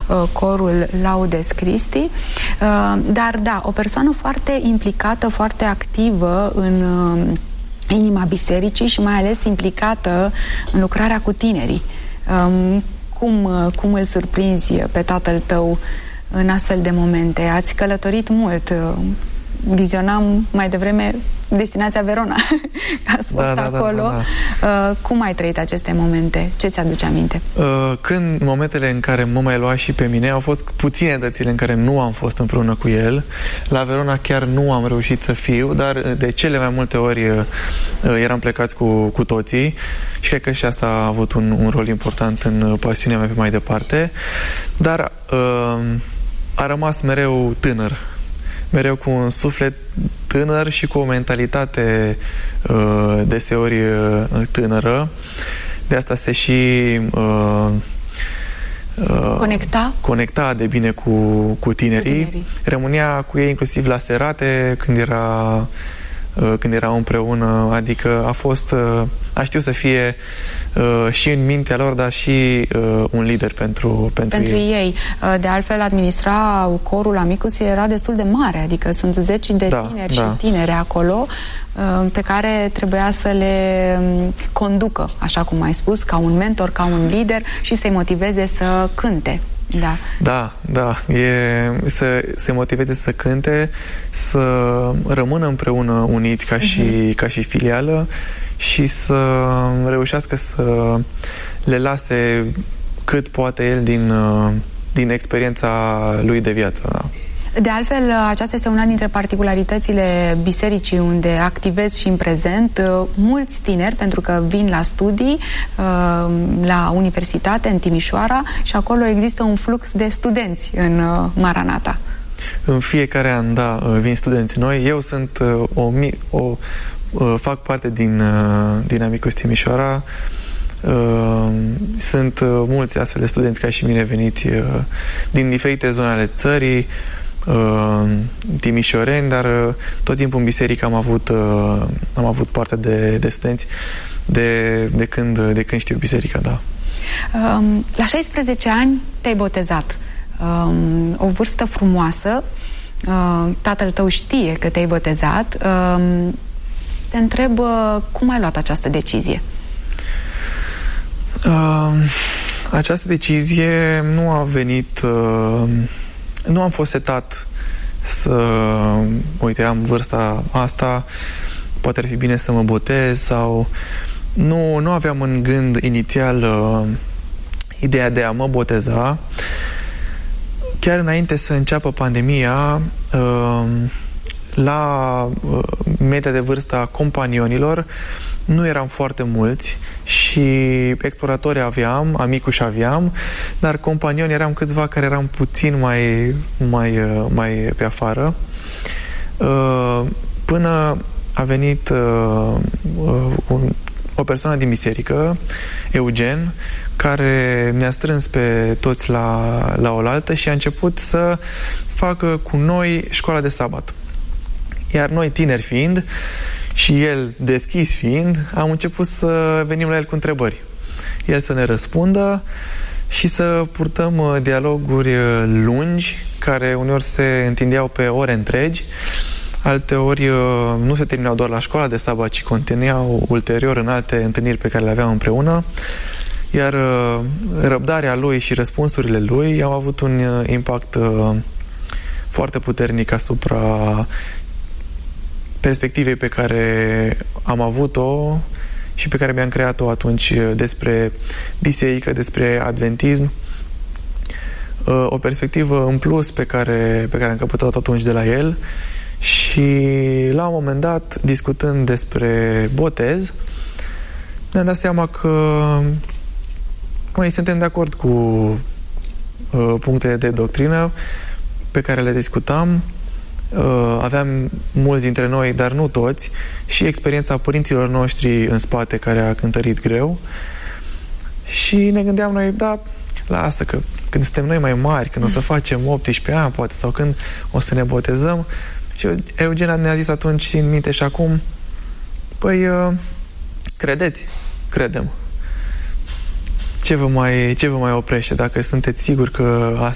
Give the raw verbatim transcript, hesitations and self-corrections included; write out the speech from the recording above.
corul Laudes Christi. Dar da, o persoană foarte implicată, foarte activă în inima bisericii și mai ales implicată în lucrarea cu tinerii. Cum, cum îl surprinzi pe tatăl tău în astfel de momente? Ați călătorit mult. Vizionam mai devreme destinația Verona. Ați fost da, acolo. Da, da, da. Cum ai trăit aceste momente? Ce ți-aduce aminte? Când momentele în care mă mai lua și pe mine, au fost puține dățile în care nu am fost împreună cu el. La Verona chiar nu am reușit să fiu, dar de cele mai multe ori eram plecați cu, cu toții și cred că și asta a avut un, un rol important în pasiunea mea pe mai departe. Dar a rămas mereu tânăr. Mereu cu un suflet tânăr și cu o mentalitate uh, deseori uh, tânără. De asta se și uh, uh, conecta? conecta de bine cu, cu tinerii. tinerii. Rămânea cu ei inclusiv la serate când era uh, când erau împreună, adică a fost uh, a știut să fie uh, și în mintea lor, dar și uh, un lider pentru, pentru, pentru ei. ei. De altfel, administra corul Amicus era destul de mare, adică sunt zeci de da, tineri da. și tinere acolo uh, pe care trebuia să le conducă, așa cum ai spus, ca un mentor, ca un lider și să-i motiveze să cânte. Da, da, da. E, să se motiveze să cânte, să rămână împreună uniți ca, uh-huh. și, ca și filială și să reușească să le lase cât poate el din, din experiența lui de viață. Da. De altfel, aceasta este una dintre particularitățile bisericii unde activezi și în prezent mulți tineri, pentru că vin la studii la universitate în Timișoara și acolo există un flux de studenți în Maranata. În fiecare an, da, vin studenți noi. Eu sunt o, o fac parte din, din Amicus Timișoara. Sunt mulți astfel de studenți ca și mine veniți din diferite zone ale țării, timișoreni, dar tot timpul în biserică am avut, am avut parte de, de studenți de, de, când, de când știu biserica, da. La șaisprezece ani te-ai botezat. O vârstă frumoasă. Tatăl tău știe că te-ai botezat. Te întreb cum ai luat această decizie? Această decizie nu a venit... Nu am fost setat să, uite, am vârsta asta, poate ar fi bine să mă botez sau... Nu, nu aveam în gând inițial uh, ideea de a mă boteza. Chiar înainte să înceapă pandemia, uh, la uh, media de vârstă a companionilor nu eram foarte mulți și exploratori aveam, amicuși aveam, dar companioni eram câțiva care eram puțin mai, mai, mai pe afară. Până a venit un, o persoană din biserică, Eugen, care ne-a strâns pe toți la, la oaltă și a început să facă cu noi școala de sabat. Iar noi, tineri fiind, și el deschis fiind, am început să venim la el cu întrebări. El să ne răspundă și să purtăm dialoguri lungi, care uneori se întindeau pe ore întregi, alteori nu se terminau doar la școala de sabat, ci continuau ulterior în alte întâlniri pe care le aveam împreună, iar răbdarea lui și răspunsurile lui au avut un impact foarte puternic asupra perspectivei pe care am avut-o și pe care mi-am creat-o atunci despre biserică, despre adventism. O perspectivă în plus pe care, pe care am căpătat atunci de la el și la un moment dat, discutând despre botez, ne-am dat seama că noi suntem de acord cu uh, punctele de doctrină pe care le discutam. Uh, aveam mulți dintre noi, dar nu toți, și experiența părinților noștri în spate care a cântărit greu și ne gândeam noi, da, lasă că când suntem noi mai mari, când o să facem optsprezece ani poate, sau când o să ne botezăm. Și Eugenia ne-a zis atunci, țin minte și acum, păi uh, credeți, credem. Ce vă mai, ce vă mai oprește? Dacă sunteți siguri că asta